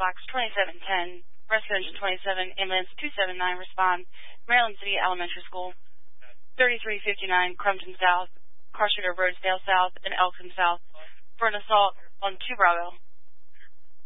Box 2710, Residential 27, Ambulance 279, respond. Maryland City Elementary School, 3359 Crumpton South, Carsugar Roadsdale South, and Elkham South, for an assault on 2 Bravo.